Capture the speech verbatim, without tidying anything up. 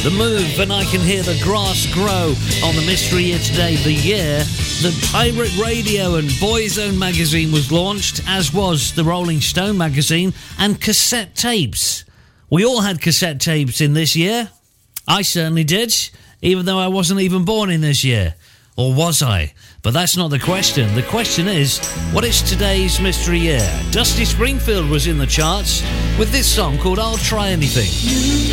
The Move, and I Can Hear the Grass Grow on the Mystery Year today, the year that Pirate Radio and Boyzone magazine was launched, as was the Rolling Stone magazine, and cassette tapes. We all had cassette tapes in this year. I certainly did, even though I wasn't even born in this year. Or was I? But that's not the question. The question is, what is today's Mystery Year? Dusty Springfield was in the charts with this song called I'll Try Anything.